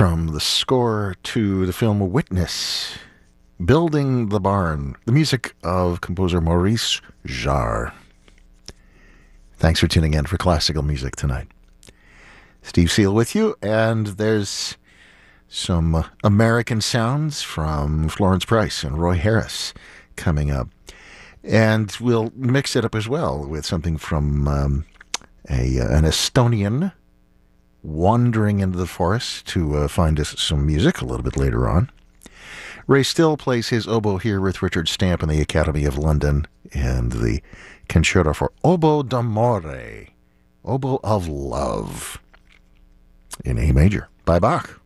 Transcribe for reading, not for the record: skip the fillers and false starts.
from the score to the film Witness, Building the Barn, the music of composer Maurice Jarre. Thanks for tuning in for classical music tonight. Steve Seal with you, and there's some American sounds from Florence Price and Roy Harris coming up. And we'll mix it up as well with something from an Estonian wandering into the forest to find us some music a little bit later on. Ray Still plays his oboe here with Richard Stamp in the Academy of London and the Concerto for Oboe d'Amore, Oboe of Love, in A major by Bach.